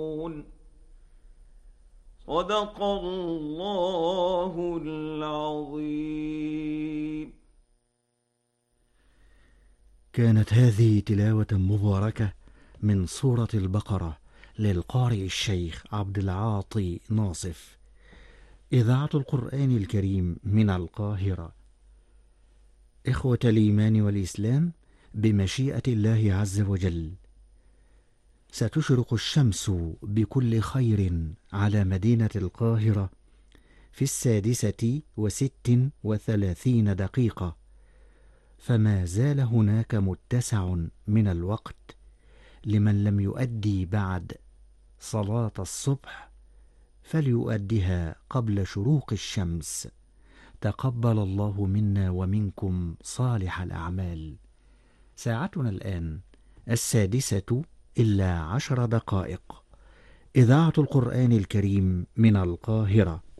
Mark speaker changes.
Speaker 1: صدق الله العظيم.
Speaker 2: كانت هذه تلاوة مباركة من سورة البقرة للقارئ الشيخ عبد العاطي ناصف، إذاعة القرآن الكريم من القاهرة. إخوة الإيمان والإسلام، بمشيئة الله عز وجل ستشرق الشمس بكل خير على مدينة القاهرة في 6:36، فما زال هناك متسع من الوقت لمن لم يؤدي بعد صلاة الصبح فليؤدها قبل شروق الشمس. تقبل الله منا ومنكم صالح الأعمال. ساعتنا الآن 6:10. إذاعة القرآن الكريم من القاهرة.